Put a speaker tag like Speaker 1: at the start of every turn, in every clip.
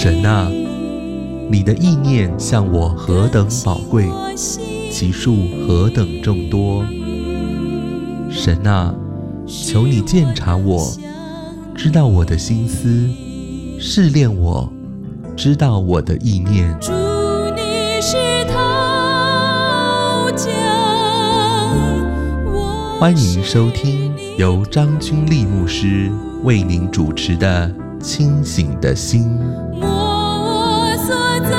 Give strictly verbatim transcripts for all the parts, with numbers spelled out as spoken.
Speaker 1: 神啊，你的意念向我何等宝贵，其数何等众多。神啊，求你鉴察我，知道我的心思，试炼我，知道我的意念。
Speaker 2: 主，你是陶匠，
Speaker 1: 欢迎收听由张君丽牧师为您主持的《清醒的心》。
Speaker 2: 摸我所造，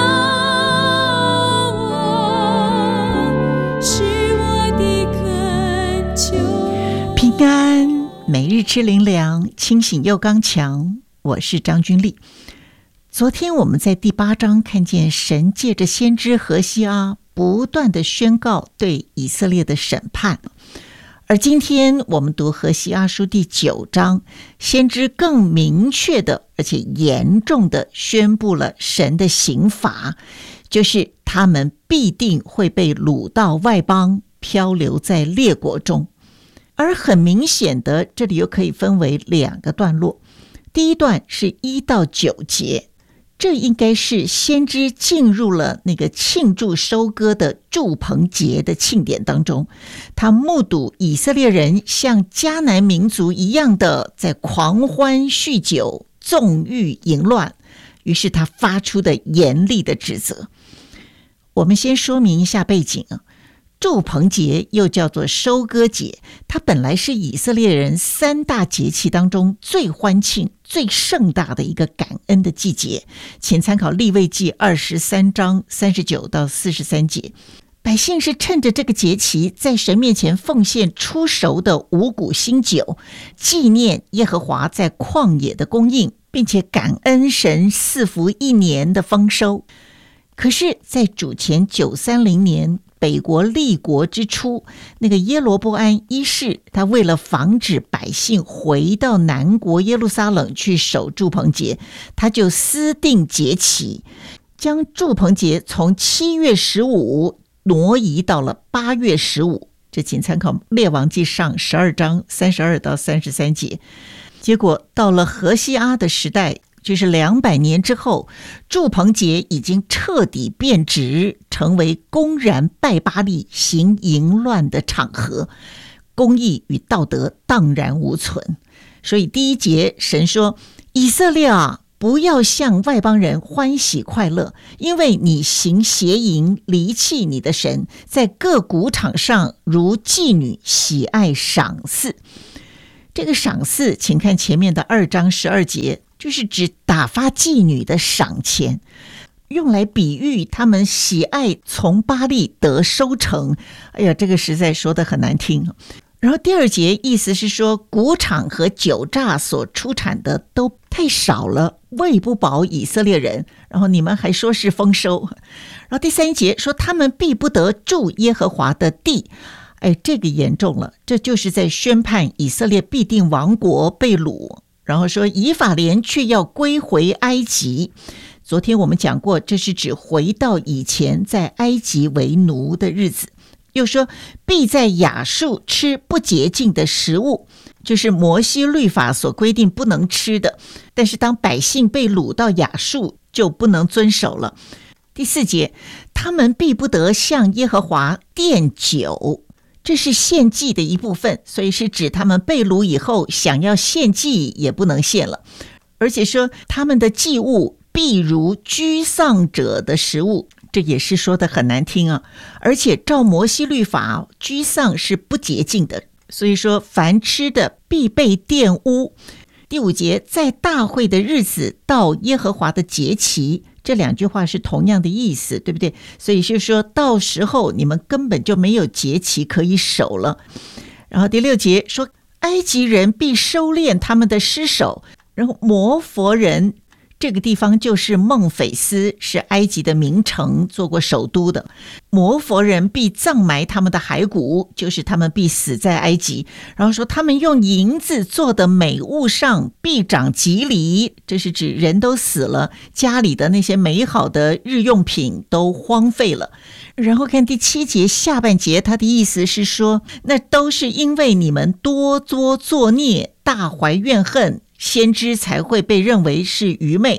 Speaker 2: 我是我的恳求。
Speaker 3: 平安，每日吃灵粮，清醒又刚强。我是张君丽。昨天我们在第八章看见神借着先知何西阿不断的宣告对以色列的审判，而今天我们读何西阿书第九章，先知更明确的而且严重的宣布了神的刑罚，就是他们必定会被掳到外邦，漂流在列国中。而很明显的，这里又可以分为两个段落。第一段是一到九节，这应该是先知进入了那个庆祝收割的住棚节的庆典当中，他目睹以色列人像迦南民族一样的在狂欢酗酒、纵欲淫乱，于是他发出的严厉的指责。我们先说明一下背景啊。住棚节又叫做收割节，它本来是以色列人三大节气当中最欢庆、最盛大的一个感恩的季节，请参考利未记二十三章三十九到四十三节。百姓是趁着这个节期，在神面前奉献出熟的五谷新酒，纪念耶和华在旷野的供应，并且感恩神赐福一年的丰收。可是在主前九三零年北国立国之初，那个耶罗波安一世，他为了防止百姓回到南国耶路撒冷去守住棚节，他就私定节期，将住棚节从七月十五挪移到了八月十五。这请参考列王记上十二章三十二到三十三节。结果到了何西阿的时代，就是两百年之后，住棚节已经彻底变质，成为公然拜巴力、行淫乱的场合，公义与道德荡然无存。所以第一节神说，以色列啊，不要向外邦人欢喜快乐，因为你行邪淫，离弃你的神，在各谷场上如妓女喜爱赏赐。这个赏赐请看前面的二章十二节，就是指打发妓女的赏钱，用来比喻他们喜爱从巴力得收成。哎呀，这个实在说得很难听。然后第二节意思是说，谷场和酒榨所出产的都太少了，喂不饱以色列人，然后你们还说是丰收。然后第三节说，他们必不得住耶和华的地。哎，这个严重了，这就是在宣判以色列必定亡国被掳。然后说以法莲却要归回埃及。昨天我们讲过，这是指回到以前在埃及为奴的日子。又说必在亚述吃不洁净的食物，就是摩西律法所规定不能吃的，但是当百姓被掳到亚述就不能遵守了。第四节，他们必不得向耶和华奠酒，这是献祭的一部分，所以是指他们被掳以后想要献祭也不能献了。而且说他们的祭物必如居丧者的食物，这也是说的很难听啊。而且照摩西律法，居丧是不洁净的，所以说凡吃的必被玷污。第五节，在大会的日子到耶和华的节期，这两句话是同样的意思，对不对？所以就是说到时候你们根本就没有节期可以守了。然后第六节说，埃及人必收敛他们的尸首，然后摩佛人，这个地方就是孟菲斯，是埃及的名城，做过首都的。摩佛人必葬埋他们的骸骨，就是他们必死在埃及。然后说他们用银子做的美物上必长棘藜，这是指人都死了，家里的那些美好的日用品都荒废了。然后看第七节下半节，他的意思是说，那都是因为你们多作作孽，大怀怨恨，先知才会被认为是愚昧。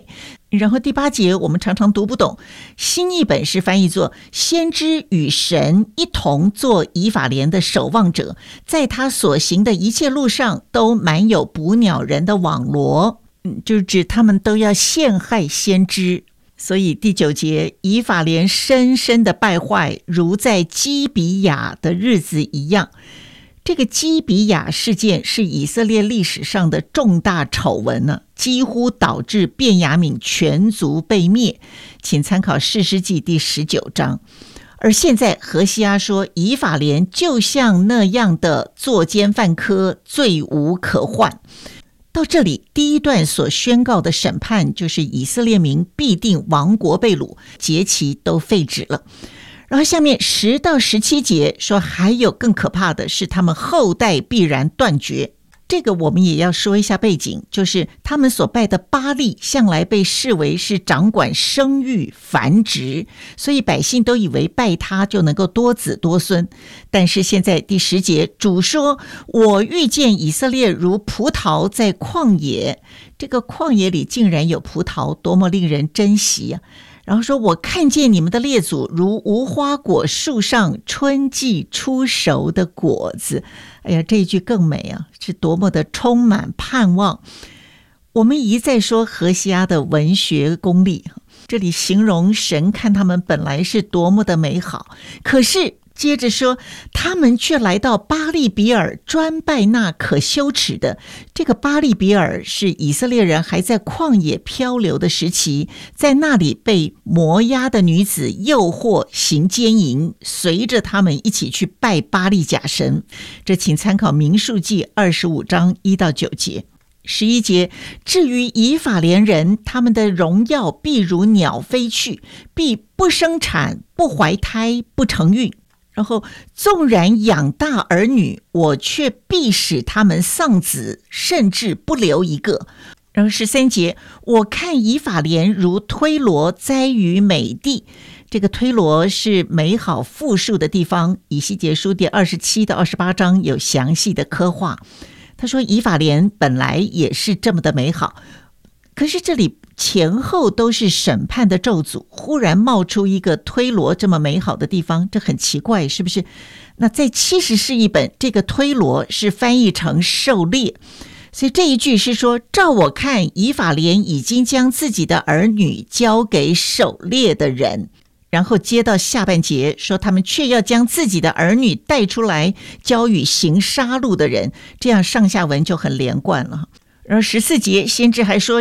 Speaker 3: 然后第八节我们常常读不懂，新译本是翻译作先知与神一同做以法莲的守望者，在他所行的一切路上都满有捕鸟人的网罗，嗯，就是指他们都要陷害先知。所以第九节，以法莲深深的败坏，如在基比亚的日子一样。这个基比亚事件是以色列历史上的重大丑闻呢，几乎导致便雅悯全族被灭，请参考士师记第十九章。而现在何西阿说，以法莲就像那样的作奸犯科，罪无可患。到这里，第一段所宣告的审判就是以色列民必定亡国被掳，节期都废止了。然后下面十到十七节说，还有更可怕的是，他们后代必然断绝。这个我们也要说一下背景，就是他们所拜的巴力向来被视为是掌管生育繁殖，所以百姓都以为拜他就能够多子多孙。但是现在第十节，主说，我遇见以色列如葡萄在旷野，这个旷野里竟然有葡萄，多么令人珍惜啊！然后说，我看见你们的列祖如无花果树上春季出熟的果子。哎呀，这一句更美啊，是多么的充满盼望。我们一再说何西阿的文学功力，这里形容神看他们本来是多么的美好，可是接着说，他们却来到巴利比尔专拜那可羞耻的。这个巴利比尔是以色列人还在旷野漂流的时期，在那里被摩押的女子诱惑行奸淫，随着他们一起去拜巴利假神。这请参考民数记二十五章一到九节。十一节，至于以法莲人，他们的荣耀必如鸟飞去，必不生产，不怀胎，不成孕。然后纵然养大儿女，我却必使他们丧子，甚至不留一个。然后十三节，我看以法莲如推罗栽于美地。这个推罗是美好富庶的地方，以西结书第二十七到二十八章有详细的刻画。他说以法莲本来也是这么的美好，可是这里前后都是审判的咒诅，忽然冒出一个推罗这么美好的地方，这很奇怪，是不是？那在七十士译本，这个推罗是翻译成狩猎，所以这一句是说，照我看，以法莲已经将自己的儿女交给狩猎的人。然后接到下半节说，他们却要将自己的儿女带出来交与行杀戮的人，这样上下文就很连贯了。然后十四节，先知还说，